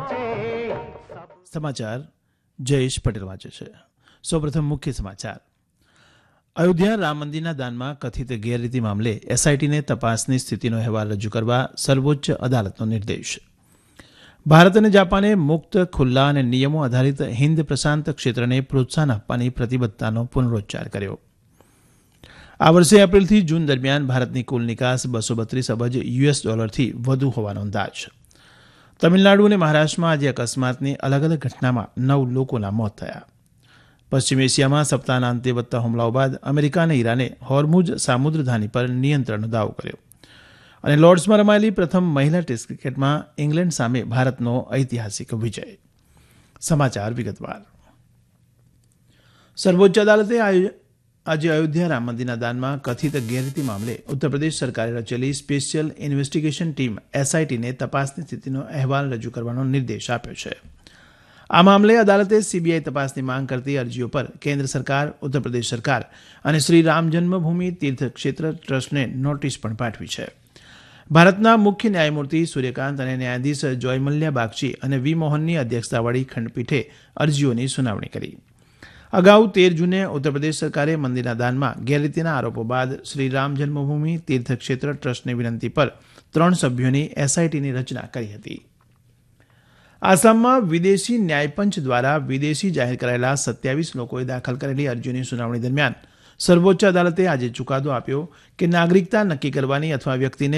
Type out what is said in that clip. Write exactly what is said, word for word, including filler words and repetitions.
સમાચાર જયેશ પટેલ વાંચે છે. સૌપ્રથમ મુખ્ય સમાચાર. અયોધ્યા રામ મંદિરના દાનમાં કથિત ગેરરીતિ મામલે એસઆઈટીને તપાસની સ્થિતિનો અહેવાલ રજૂ કરવા સર્વોચ્ચ અદાલતનો નિર્દેશ. ભારત અને જાપાને મુક્ત, ખુલ્લા અને નિયમો આધારિત હિન્દ પ્રશાંત ક્ષેત્રને પ્રોત્સાહન આપવાની પ્રતિબદ્ધતાનો પુનરોચ્ચાર કર્યો. આ વર્ષે એપ્રિલથી જૂન દરમિયાન ભારતની કુલ નિકાસ બસો બત્રીસ અબજ યુએસ ડોલરથી વધુ હોવાનો અંદાજ. તમિલનાડુ અને મહારાષ્ટ્રમાં આજે અકસ્માતની અલગ અલગ ઘટનામાં નવ લોકોના મોત થયા. પશ્ચિમ એશિયામાં સપ્તાહના અંતે વધતા હુમલાઓ બાદ અમેરિકા અને ઈરાને હોર્મુઝ સામુદ્રધાની પર નિયંત્રણનો દાવો કર્યો. અને લોર્ડ્સમાં રમાયેલી પ્રથમ મહિલા ટેસ્ટ ક્રિકેટમાં ઇંગ્લેન્ડ સામે ભારતનો ઐતિહાસિક વિજય. સમાચાર વિગતવાર. સર્વોચ્ચ અદાલતે આજે અયોધ્યા રામ મંદિરના દાનમાં કથિત ગેરરીતિ મામલે ઉત્તરપ્રદેશ સરકારે રચેલી સ્પેશિયલ ઇન્વેસ્ટિગેશન ટીમ એસઆઈટીને તપાસની સ્થિતિનો અહેવાલ રજૂ કરવાનો નિર્દેશ આપ્યો છે. આ મામલે અદાલતે સીબીઆઈ તપાસની માંગ કરતી અરજીઓ પર કેન્દ્ર સરકાર, ઉત્તરપ્રદેશ સરકાર અને શ્રી રામ જન્મભૂમિ તીર્થ ક્ષેત્ર ટ્રસ્ટને નોટિસ પણ પાઠવી છે. ભારતના મુખ્ય ન્યાયમૂર્તિ સૂર્યકાંત અને ન્યાયાધીશ જોયમલ્યા બાગચી અને વી મોહનની અધ્યક્ષતાવાળી ખંડપીઠે અરજીઓની સુનાવણી કરી. અગાઉ તેર જૂને ઉત્તરપ્રદેશ સરકારે મંદિરના દાનમાં ગેરરીતિના આરોપો બાદ શ્રી રામ જન્મભૂમિ તીર્થ ક્ષેત્ર ટ્રસ્ટની વિનંતી પર ત્રણ સભ્યોની એસઆઈટીની રચના કરી હતી. આસામમાં વિદેશી ન્યાયપંચ દ્વારા વિદેશી જાહેર કરાયેલા સત્યાવીસ લોકોએ દાખલ કરેલી અરજીઓની સુનાવણી દરમિયાન સર્વોચ્ચ અદાલતે આજે ચુકાદો આપ્યો કે નાગરિકતા નક્કી કરવાની અથવા વ્યક્તિને